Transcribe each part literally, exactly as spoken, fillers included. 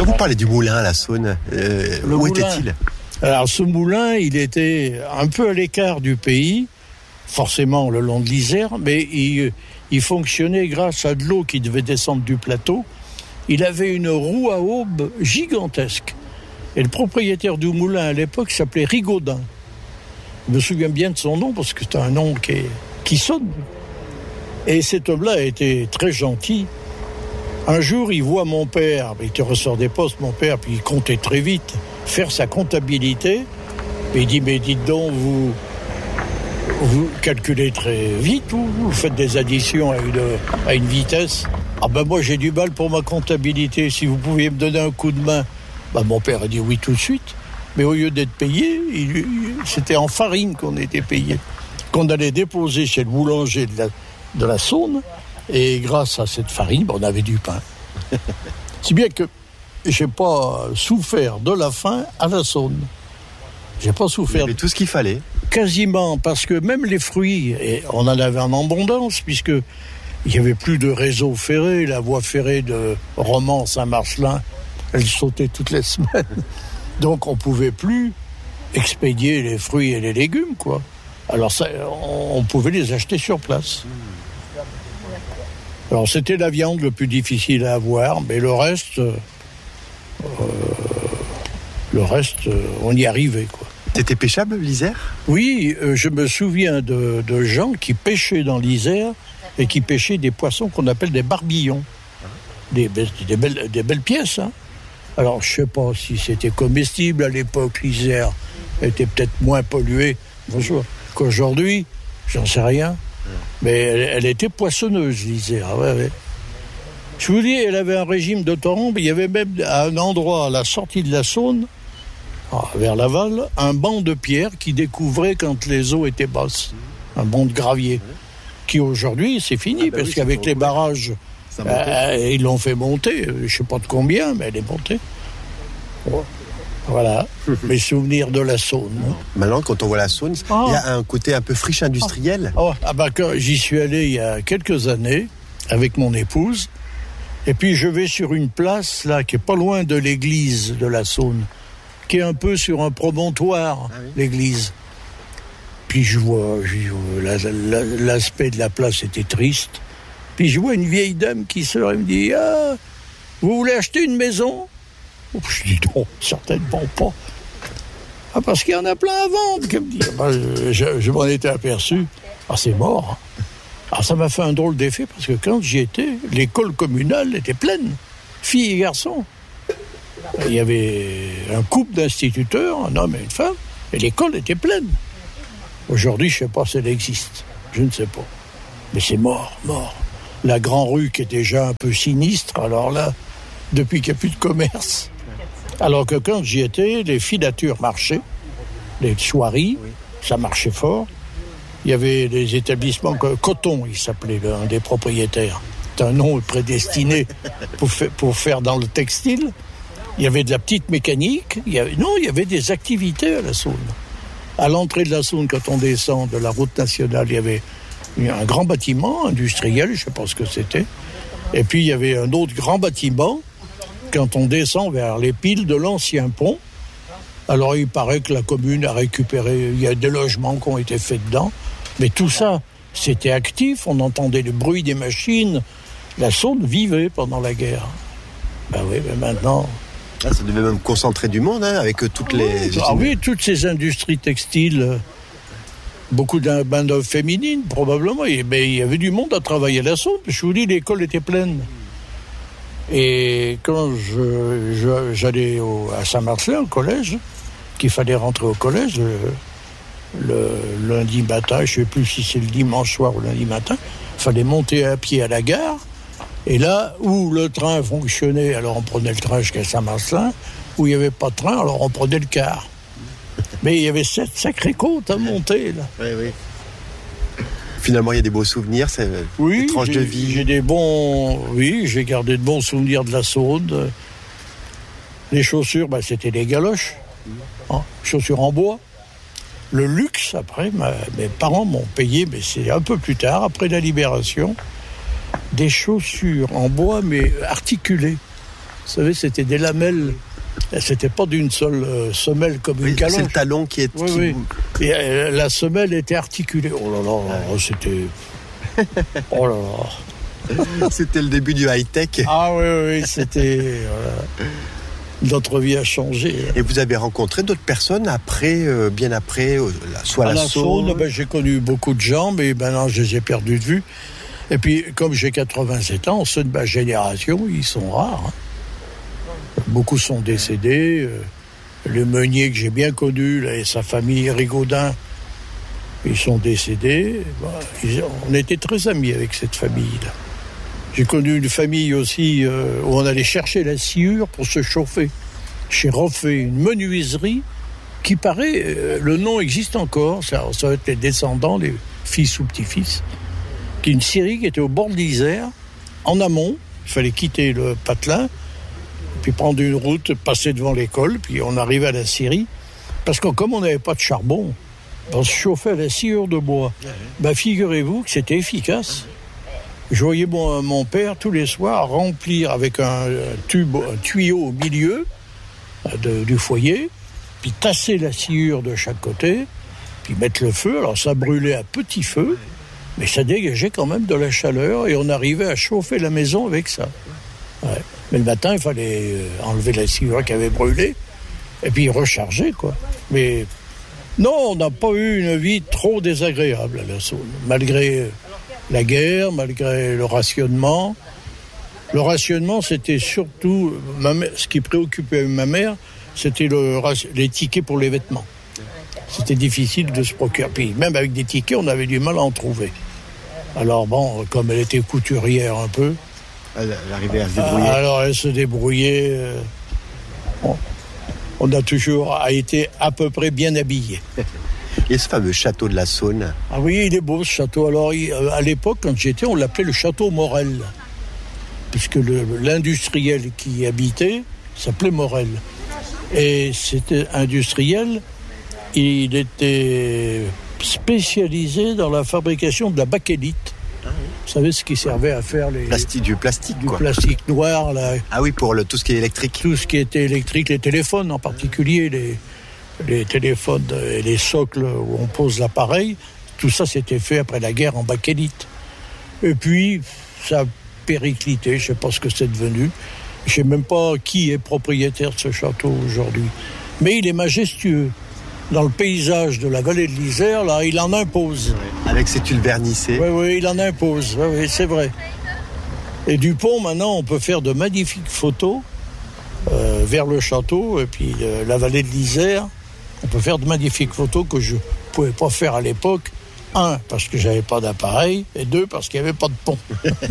vous parlez du moulin à la Saône, euh, où moulin, était-il ? Alors ce moulin, il était un peu à l'écart du pays, forcément le long de l'Isère, mais il, il fonctionnait grâce à de l'eau qui devait descendre du plateau. Il avait une roue à aube gigantesque. Et le propriétaire du moulin à l'époque s'appelait Rigaudin. Je me souviens bien de son nom parce que c'est un nom qui, est, qui sonne. Et cet homme-là a été très gentil. Un jour, il voit mon père, il était ressort des postes, mon père, puis il comptait très vite, faire sa comptabilité. Et il dit, mais dites donc, vous, vous calculez très vite, vous, vous faites des additions à une, à une vitesse. Ah ben moi, j'ai du mal pour ma comptabilité, si vous pouviez me donner un coup de main. Ben, mon père a dit oui tout de suite. Mais au lieu d'être payé, il, c'était en farine qu'on était payé. Qu'on allait déposer chez le boulanger de la, de la Saône. Et grâce à cette farine, on avait du pain. Si bien que j'ai pas souffert de la faim à la Saône. J'ai pas souffert. Mais tout ce qu'il fallait. Quasiment, parce que même les fruits, et on en avait en abondance, puisque il y avait plus de réseau ferré. La voie ferrée de Romans-Saint-Marcelin, elle sautait toutes les semaines. Donc on pouvait plus expédier les fruits et les légumes, quoi. Alors ça, on pouvait les acheter sur place. Alors c'était la viande le plus difficile à avoir, mais le reste, euh, le reste, euh, on y arrivait, quoi. C'était pêchable, l'Isère ? Oui, euh, je me souviens de, de gens qui pêchaient dans l'Isère et qui pêchaient des poissons qu'on appelle des barbillons, des, des, belles, des belles pièces. Hein. Alors je sais pas si c'était comestible à l'époque, l'Isère était peut-être moins polluée bonjour, qu'aujourd'hui, j'en sais rien. Mais elle, elle était poissonneuse, l'Isère. Ouais, ouais. Je vous dis, elle avait un régime de torrents. Il y avait même à un endroit, à la sortie de la Saône, vers Laval, un banc de pierre qui découvrait quand les eaux étaient basses. Un banc de gravier. Qui aujourd'hui, c'est fini, ah ben parce oui, qu'avec les barrages, euh, ils l'ont fait monter. Je ne sais pas de combien, mais elle est montée. Ouais. Voilà, mes souvenirs de la Saône. Maintenant, quand on voit la Saône, il oh. y a un côté un peu friche industrielle. Oh, ah bah, quand j'y suis allé il y a quelques années avec mon épouse, et puis je vais sur une place là qui est pas loin de l'église de la Saône, qui est un peu sur un promontoire, ah oui. l'église. Puis je vois, je vois la, la, l'aspect de la place était triste. Puis je vois une vieille dame qui sort et me dit ah, vous voulez acheter une maison? Je dis non, certainement pas. Ah, parce qu'il y en a plein à vendre, comme dit. Ah, je, je m'en étais aperçu. Ah, c'est mort. Ah, ça m'a fait un drôle d'effet, parce que quand j'y étais, l'école communale était pleine. Filles et garçons. Il y avait un couple d'instituteurs, un homme et une femme, et l'école était pleine. Aujourd'hui, je ne sais pas si elle existe. Je ne sais pas. Mais c'est mort, mort. La Grand Rue qui est déjà un peu sinistre, alors là, depuis qu'il n'y a plus de commerce. Alors que quand j'y étais, les filatures marchaient, les soieries, oui. ça marchait fort. Il y avait des établissements, Coton, il s'appelait un des propriétaires. C'est un nom prédestiné pour, fa- pour faire dans le textile. Il y avait de la petite mécanique. Il y avait, non, il y avait des activités à la Saône. À l'entrée de la Saône, quand on descend de la route nationale, il y avait un grand bâtiment industriel, je ne sais pas ce que c'était. Et puis il y avait un autre grand bâtiment quand on descend vers les piles de l'ancien pont. Alors il paraît que la commune a récupéré, il y a des logements qui ont été faits dedans, mais tout ça, c'était actif, on entendait le bruit des machines, la Saône vivait pendant la guerre. Ben oui, mais maintenant... Ah, ça devait même concentrer du monde, hein, avec toutes les... Ah oui, toutes ces industries textiles, beaucoup de main-d'œuvre féminine, probablement, mais il y avait du monde à travailler à la Saône, je vous dis, l'école était pleine. Et quand je, je, j'allais au, à Saint-Marcelin, au collège, qu'il fallait rentrer au collège, le, le lundi matin, je ne sais plus si c'est le dimanche soir ou lundi matin, il fallait monter à pied à la gare. Et là où le train fonctionnait, alors on prenait le train jusqu'à Saint-Marcelin. Où il n'y avait pas de train, alors on prenait le car. Mais il y avait cette sacrée côte à monter, là. Oui, oui. Finalement, il y a des beaux souvenirs, c'est oui, des tranches de vie. J'ai des bons, oui, j'ai gardé de bons souvenirs de la Saône. Les chaussures, bah, c'était les galoches, hein, chaussures en bois. Le luxe, après, ma, mes parents m'ont payé, mais c'est un peu plus tard, après la Libération, des chaussures en bois, mais articulées. Vous savez, c'était des lamelles. C'était pas d'une seule euh, semelle comme oui, une calonge. C'est le talon qui est... Oui, qui... oui. Et euh, la semelle était articulée. Oh là là, ah. c'était... Oh là là. C'était le début du high-tech. Ah oui, oui, c'était... Voilà. Notre vie a changé. Et vous avez rencontré d'autres personnes après, euh, bien après, euh, soit à la, la Saône, Saône, ben, j'ai connu beaucoup de gens, mais maintenant je les ai perdus de vue. Et puis, comme j'ai quatre-vingt-sept ans, ceux de ma génération, ils sont rares. Hein. Beaucoup sont décédés. Euh, le meunier que j'ai bien connu, là, et sa famille, Rigaudin, ils sont décédés. Ben, ils, on était très amis avec cette famille-là. J'ai connu une famille aussi euh, où on allait chercher la sciure pour se chauffer. Chez Roffet, une menuiserie qui paraît, euh, le nom existe encore, ça, ça va être les descendants, les fils ou petits-fils, qui est une scierie qui était au bord de l'Isère, en amont. Il fallait quitter le patelin, puis prendre une route, passer devant l'école, puis on arrivait à la scierie. Parce que comme on n'avait pas de charbon, on se chauffait à la sciure de bois. Ben, figurez-vous que c'était efficace. Je voyais mon, mon père tous les soirs remplir avec un tube, un tuyau au milieu de, du foyer, puis tasser la sciure de chaque côté, puis mettre le feu. Alors ça brûlait à petit feu, mais ça dégageait quand même de la chaleur et on arrivait à chauffer la maison avec ça. Ouais. Mais le matin, il fallait enlever la sciure qui avait brûlé et puis recharger, quoi. Mais non, on n'a pas eu une vie trop désagréable à la Saône, malgré la guerre, malgré le rationnement. Le rationnement, c'était surtout, ma mère, ce qui préoccupait ma mère, c'était le, les tickets pour les vêtements. C'était difficile de se procurer. Puis même avec des tickets, on avait du mal à en trouver. Alors bon, comme elle était couturière un peu, elle arrivait à se débrouiller. Alors elle se débrouillait. Euh, on, on a toujours été à peu près bien habillés. Et ce fameux château de la Saône. Ah oui, il est beau ce château. Alors, il, à l'époque, quand j'étais, on l'appelait le château Morel. Puisque le, l'industriel qui y habitait s'appelait Morel. Et c'était industriel, il était spécialisé dans la fabrication de la bakélite. Ah oui. Vous savez ce qui servait à faire les... Plastique, du plastique, du quoi. plastique noir. Là. Ah oui, pour le, tout ce qui est électrique. Tout ce qui était électrique, les téléphones en particulier, les... les téléphones et les socles où on pose l'appareil, tout ça c'était fait après la guerre en bakélite. Et puis, ça a périclité, je ne sais pas ce que c'est devenu. Je ne sais même pas qui est propriétaire de ce château aujourd'hui. Mais il est majestueux. Dans le paysage de la vallée de l'Isère, là, il en impose. Avec ses tuiles vernissées. Oui, oui, il en impose, oui, oui, c'est vrai. Et du pont, maintenant, on peut faire de magnifiques photos euh, vers le château, et puis euh, la vallée de l'Isère. On peut faire de magnifiques photos que je ne pouvais pas faire à l'époque. Un, parce que je n'avais pas d'appareil, et deux, parce qu'il n'y avait pas de pont.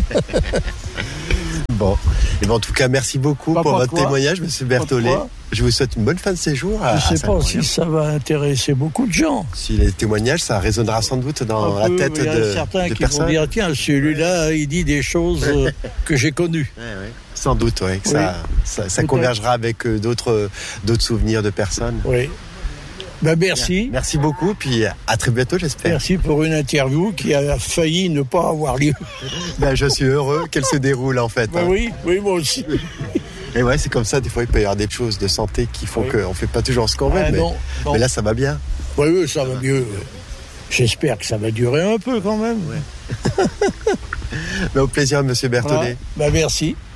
Bon. Et ben en tout cas, merci beaucoup pas pour votre quoi. témoignage, M. Berthollet. Je vous souhaite une bonne fin de séjour. À, je ne sais pas si ça va intéresser beaucoup de gens. Si les témoignages, ça résonnera sans doute dans Un la peu, tête de personnes. Il y a certains qui vont dire, tiens, celui-là, il dit des choses euh, que j'ai connues. Ouais, ouais. Sans doute, ouais, que oui. ça, ça, ça convergera avec euh, d'autres, d'autres souvenirs de personnes. Oui. Ben merci. Bien. Merci beaucoup, puis à très bientôt, j'espère. Merci pour une interview qui a failli ne pas avoir lieu. Ben, je suis heureux qu'elle se déroule, en fait. Ben hein. Oui, oui, moi aussi. Et ouais, c'est comme ça, des fois, il peut y avoir des choses de santé qui font oui. qu'on ne fait pas toujours ce qu'on veut, ah, mais, non, non. mais là, ça va bien. Oui, oui, ça va mieux. J'espère que ça va durer un peu, quand même. Ouais. Ben, au plaisir, M. Berthollet. Voilà. Ben, merci.